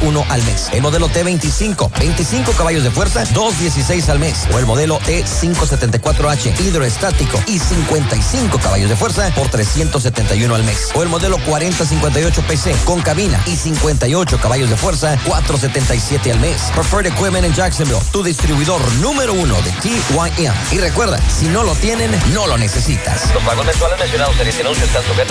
$201 al mes. El modelo T25, 25 caballos de fuerza, $216 al mes. O el modelo T574H, hidroestático y 55 caballos de fuerza por $371 al mes. O el modelo 4058PC con cabina y 58 caballos de fuerza, $477 al mes. Preferred Equipment en Jacksonville, tu distribuidor número 1 de TYM. Y recuerda, si no lo tienen, no lo necesitas. Los pagos mensuales mencionados en este anuncio están sujetos